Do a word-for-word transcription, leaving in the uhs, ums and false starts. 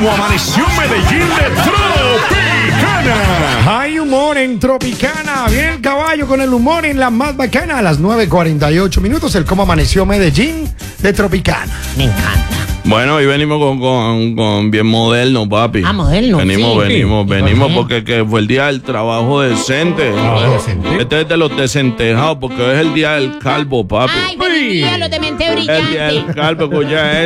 ¿Cómo amaneció Medellín de Tropicana? Hay humor en Tropicana. Viene el caballo con el humor en la más bacana. A las nueve cuarenta y ocho minutos, el cómo amaneció Medellín de Tropicana. Me encanta. Bueno, hoy venimos con, con, con bien moderno, papi. Ah, moderno, Venimos, sí. venimos, ¿Y venimos por qué? porque que fue el día del trabajo decente. decente. Este es de los desentejados porque hoy es el día del calvo, papi. Ay, feliz día, los de mente El día del brillante. calvo, pues ya es.